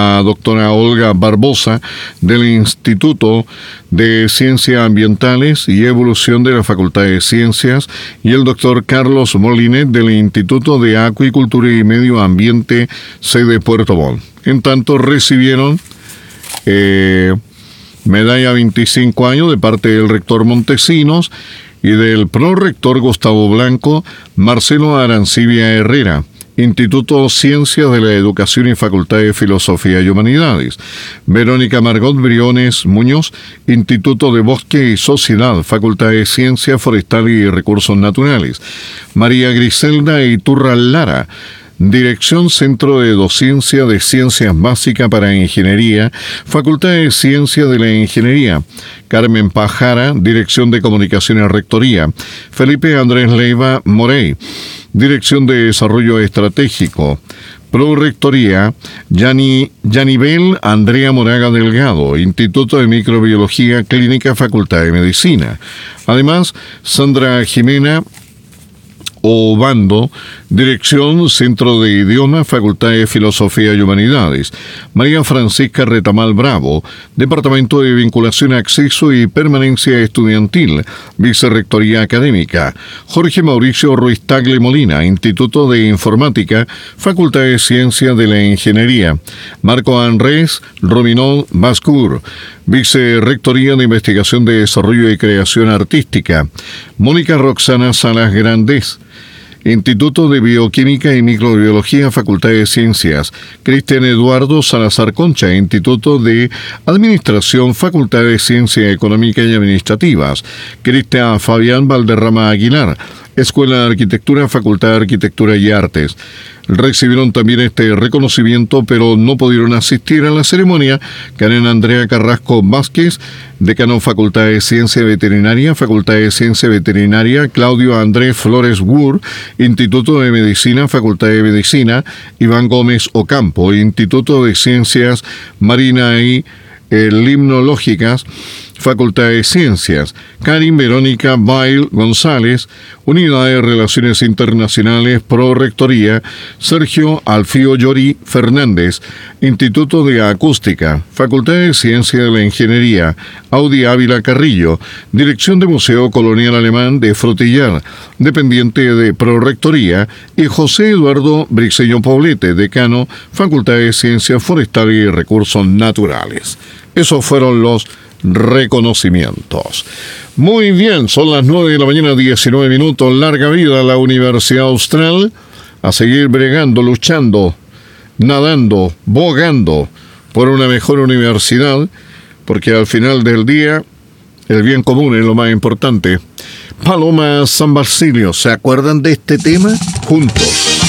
la doctora Olga Barbosa del Instituto de Ciencias Ambientales y Evolución de la Facultad de Ciencias y el doctor Carlos Molinet del Instituto de Acuicultura y Medio Ambiente, sede Puerto Montt. En tanto, recibieron medalla 25 años de parte del rector Montesinos y del prorector Gustavo Blanco, Marcelo Arancibia Herrera, Instituto Ciencias de la Educación y Facultad de Filosofía y Humanidades. Verónica Margot Briones Muñoz, Instituto de Bosque y Sociedad, Facultad de Ciencias Forestales y Recursos Naturales. María Griselda Iturra Lara, Dirección Centro de Docencia de Ciencias Básicas para Ingeniería, Facultad de Ciencias de la Ingeniería. Carmen Pajara, Dirección de Comunicaciones Rectoría. Felipe Andrés Leiva Morey, Dirección de Desarrollo Estratégico. Prorectoría, Yanibel Andrea Moraga Delgado, Instituto de Microbiología Clínica, Facultad de Medicina. Además, Sandra Jimena Obando, Dirección Centro de Idiomas, Facultad de Filosofía y Humanidades. María Francisca Retamal Bravo, Departamento de Vinculación, Acceso y Permanencia Estudiantil, Vicerrectoría Académica. Jorge Mauricio Ruiz Tagle Molina, Instituto de Informática, Facultad de Ciencias de la Ingeniería. Marco Andrés Rominó Bascur, Vicerrectoría de Investigación de Desarrollo y Creación Artística. Mónica Roxana Salas Grandes, Instituto de Bioquímica y Microbiología, Facultad de Ciencias. Cristian Eduardo Salazar Concha, Instituto de Administración, Facultad de Ciencias Económicas y Administrativas. Cristian Fabián Valderrama Aguilar, Escuela de Arquitectura, Facultad de Arquitectura y Artes. Recibieron también este reconocimiento, pero no pudieron asistir a la ceremonia, Karen Andrea Carrasco Vázquez, Decano Facultad de Ciencia Veterinaria, Facultad de Ciencia Veterinaria, Claudio Andrés Flores Wur, Instituto de Medicina, Facultad de Medicina, Iván Gómez Ocampo, Instituto de Ciencias Marina y Limnológicas, Facultad de Ciencias. Karin Verónica Bail González, Unidad de Relaciones Internacionales, Prorectoría. Sergio Alfío Llori Fernández, Instituto de Acústica, Facultad de Ciencias de la Ingeniería. Audi Ávila Carrillo, Dirección de Museo Colonial Alemán de Frutillar, dependiente de Prorectoría. Y José Eduardo Briceño Poblete, Decano, Facultad de Ciencias Forestales y Recursos Naturales. Esos fueron los reconocimientos. Muy bien, son las 9 de la mañana, 19 minutos. Larga vida a la Universidad Austral. A seguir bregando, luchando, nadando, bogando por una mejor universidad, porque al final del día el bien común es lo más importante. Paloma San Basilio, ¿se acuerdan de este tema? Juntos.